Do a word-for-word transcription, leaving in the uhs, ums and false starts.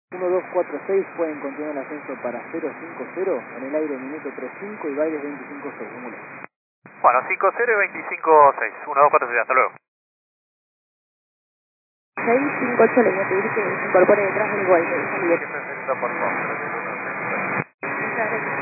uno dos cuatro seis, pueden continuar el ascenso para cero cinco cero, en el aire minuto treinta y cinco y bailes veinticinco segundos. Bueno, cinco cero y veinticinco seis, uno dos cuatro seis, hasta luego. seis cinco ocho, le voy a pedir que se incorpore detrás del gol de salida. ¿Qué presenta, por favor? Muchas gracias.